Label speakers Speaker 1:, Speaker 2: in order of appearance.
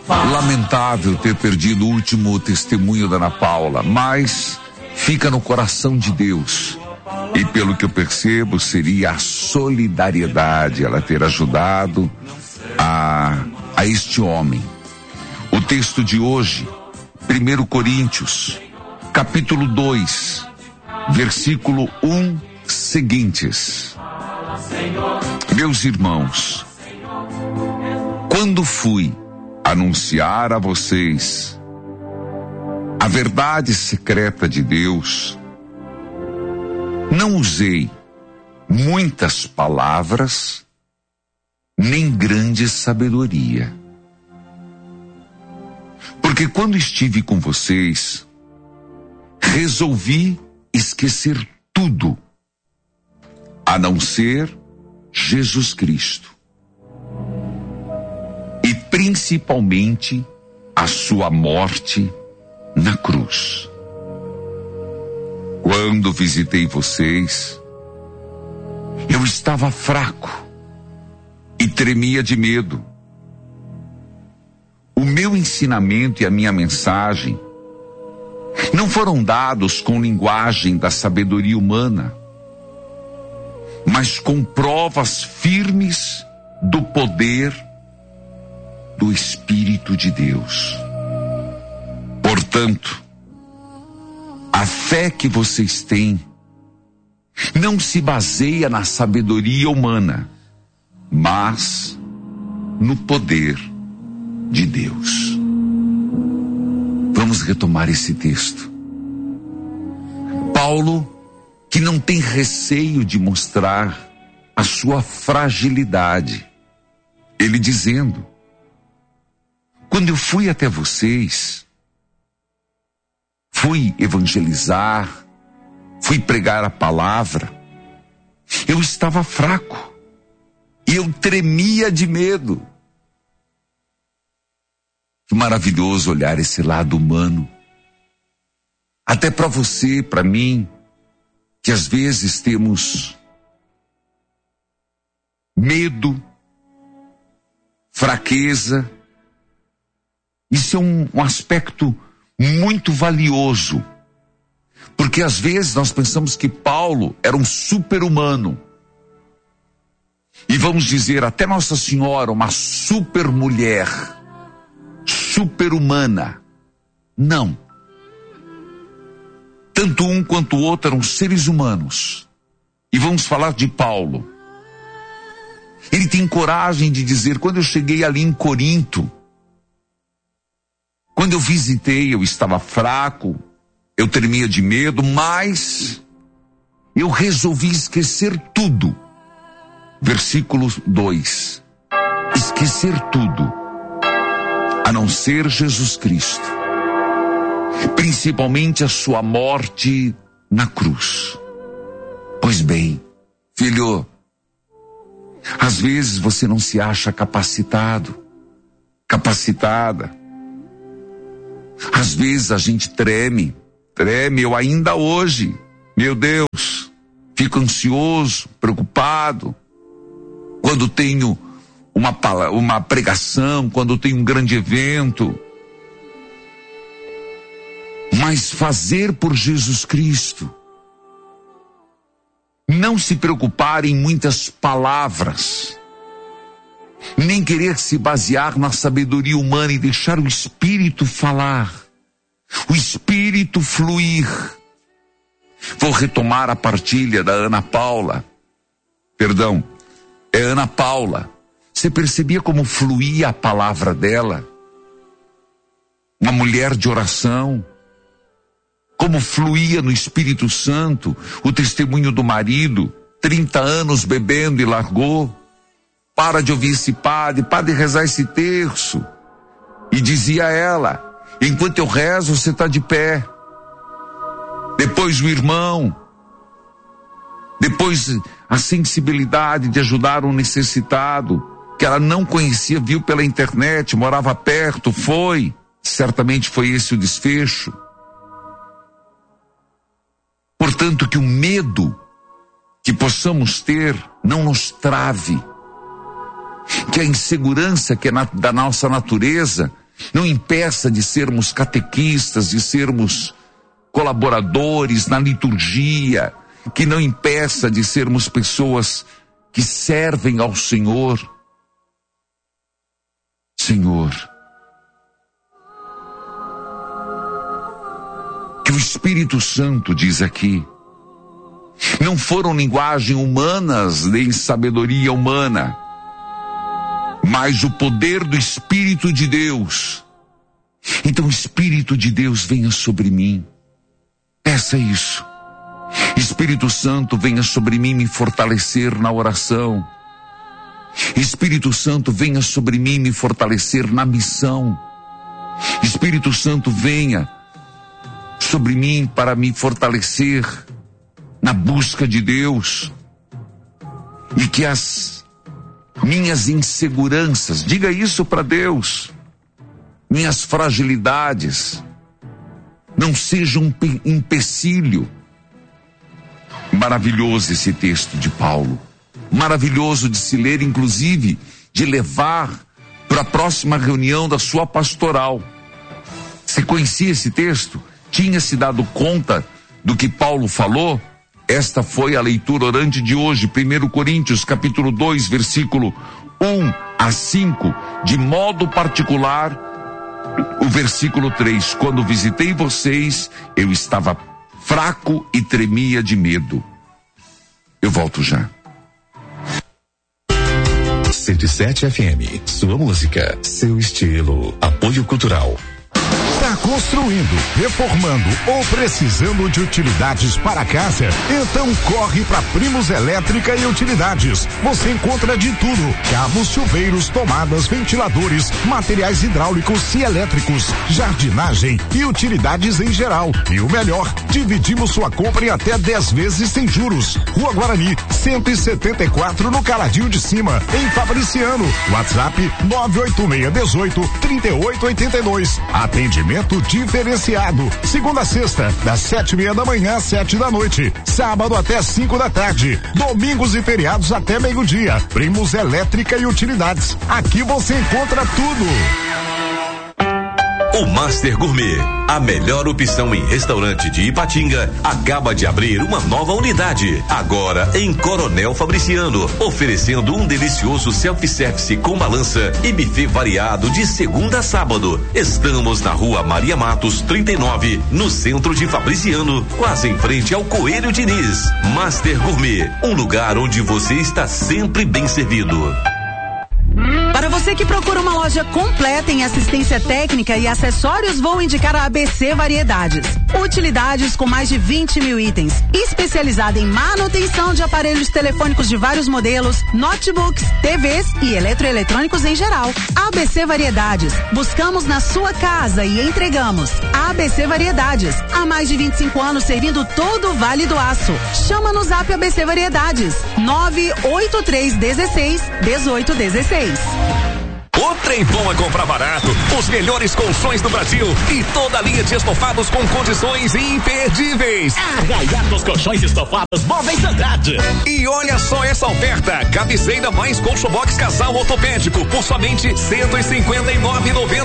Speaker 1: Lamentável ter perdido o último testemunho da Ana Paula, mas fica no coração de Deus. E pelo que eu percebo, seria a solidariedade ela ter ajudado a este homem. O texto de hoje, 1 Coríntios, capítulo 2, versículo 1 seguintes. Meus irmãos, quando fui anunciar a vocês a verdade secreta de Deus, não usei muitas palavras, nem grande sabedoria. Porque quando estive com vocês, resolvi esquecer tudo, a não ser Jesus Cristo. E principalmente a sua morte na cruz. Quando visitei vocês, eu estava fraco e tremia de medo. O meu ensinamento e a minha mensagem não foram dados com linguagem da sabedoria humana, mas com provas firmes do poder do Espírito de Deus. Portanto, a fé que vocês têm não se baseia na sabedoria humana, mas no poder de Deus. Vamos retomar esse texto. Paulo, que não tem receio de mostrar a sua fragilidade, ele dizendo: quando eu fui até vocês, fui evangelizar, fui pregar a palavra, eu estava fraco e eu tremia de medo. Que maravilhoso olhar esse lado humano. Até para você, para mim, que às vezes temos medo, fraqueza. Isso é um aspecto muito valioso, porque às vezes nós pensamos que Paulo era um super-humano, e vamos dizer até Nossa Senhora uma super-mulher, super-humana. Não. Tanto um quanto o outro eram seres humanos. E vamos falar de Paulo. Ele tem coragem de dizer: quando eu cheguei ali em Corinto, quando eu visitei, eu estava fraco, eu tremia de medo, mas eu resolvi esquecer tudo. Versículo 2. Esquecer tudo, a não ser Jesus Cristo, principalmente a sua morte na cruz. Pois bem, filho, às vezes você não se acha capacitado, capacitada. Às vezes a gente treme, eu ainda hoje, meu Deus, fico ansioso, preocupado, quando tenho uma pregação, quando tenho um grande evento. Mas fazer por Jesus Cristo, não se preocupar em muitas palavras, nem querer se basear na sabedoria humana e deixar o Espírito falar, o Espírito fluir. Vou retomar a partilha da Ana Paula. Perdão, é Ana Paula. Você percebia como fluía a palavra dela? Uma mulher de oração. Como fluía no Espírito Santo o testemunho do marido, 30 anos bebendo e largou. Para de ouvir esse padre, para de rezar esse terço. E dizia ela: enquanto eu rezo, você está de pé. Depois o irmão. Depois a sensibilidade de ajudar um necessitado, que ela não conhecia, viu pela internet, morava perto, foi. Certamente foi esse o desfecho. Portanto, que o medo que possamos ter não nos trave. Que a insegurança que é da nossa natureza não impeça de sermos catequistas, de sermos colaboradores na liturgia, que não impeça de sermos pessoas que servem ao Senhor. Senhor, que o Espírito Santo diz aqui, não foram linguagem humanas nem sabedoria humana, mas o poder do Espírito de Deus. Então o Espírito de Deus venha sobre mim. Peça isso. Espírito Santo, venha sobre mim me fortalecer na oração. Espírito Santo, venha sobre mim me fortalecer na missão. Espírito Santo, venha sobre mim para me fortalecer na busca de Deus. E que as minhas inseguranças, diga isso para Deus, minhas fragilidades, não sejam um empecilho. Maravilhoso esse texto de Paulo, maravilhoso de se ler, inclusive de levar para a próxima reunião da sua pastoral. Você conhecia esse texto? Tinha se dado conta do que Paulo falou? Esta foi a leitura orante de hoje, 1 Coríntios capítulo 2, versículo 1 a 5, de modo particular, o versículo 3, quando visitei vocês, eu estava fraco e tremia de medo. Eu volto já.
Speaker 2: 107 FM, sua música, seu estilo. Apoio Cultural.
Speaker 3: Está construindo, reformando ou precisando de utilidades para casa? Então corre para Primos Elétrica e Utilidades. Você encontra de tudo: cabos, chuveiros, tomadas, ventiladores, materiais hidráulicos e elétricos, jardinagem e utilidades em geral. E o melhor, dividimos sua compra em até 10 vezes sem juros. Rua Guarani, 174, no Caladinho de Cima, em Fabriciano. WhatsApp 98618-3882. Atendimento diferenciado. Segunda a sexta, das 7:30 da manhã às 7 da noite. Sábado até 5 da tarde. Domingos e feriados até meio-dia. Primos Elétrica e Utilidades. Aqui você encontra tudo.
Speaker 2: O Master Gourmet, a melhor opção em restaurante de Ipatinga, acaba de abrir uma nova unidade, agora em Coronel Fabriciano, oferecendo um delicioso self-service com balança e buffet variado de segunda a sábado. Estamos na Rua Maria Matos, 39, no centro de Fabriciano, quase em frente ao Coelho Diniz. Master Gourmet, um lugar onde você está sempre bem servido.
Speaker 4: Para você que procura uma loja completa em assistência técnica e acessórios, vou indicar a ABC Variedades. Utilidades com mais de 20 mil itens. Especializada em manutenção de aparelhos telefônicos de vários modelos, notebooks, TVs e eletroeletrônicos em geral. ABC Variedades. Buscamos na sua casa e entregamos. ABC Variedades. Há mais de 25 anos servindo todo o Vale do Aço. Chama no Zap ABC Variedades. 98316-1816.
Speaker 5: O trem bom é comprar barato, os melhores colchões do Brasil e toda a linha de estofados com condições imperdíveis.
Speaker 6: Arraiados Colchões Estofados Móveis Andrade.
Speaker 5: E olha só essa oferta: cabeceira mais colchão box casal ortopédico por somente R$159,90.